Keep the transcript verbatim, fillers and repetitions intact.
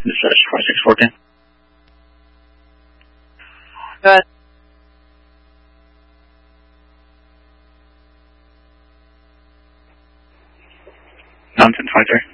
This is four six fourteen. Go ahead. Mountain five three.